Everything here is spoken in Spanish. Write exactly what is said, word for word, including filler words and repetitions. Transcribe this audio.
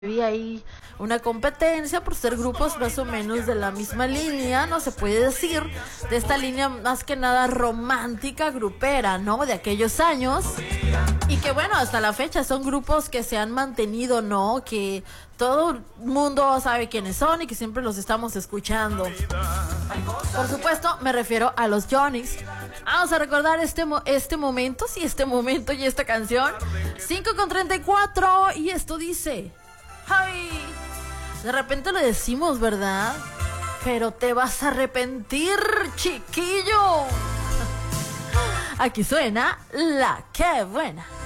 había ahí una competencia por ser grupos más o menos de la misma línea, no se puede decir, de esta línea más que nada romántica, grupera, ¿no? De aquellos años. Y que bueno, hasta la fecha son grupos que se han mantenido, ¿no? Que todo el mundo sabe quiénes son y que siempre los estamos escuchando. Por supuesto, me refiero a los Johnny's. Vamos a recordar este, mo- este momento, sí, este momento y esta canción. cinco con treinta y cuatro y esto dice... ¡Ay! De repente lo decimos, ¿verdad? Pero te vas a arrepentir, chiquillo. Aquí suena La Que Buena.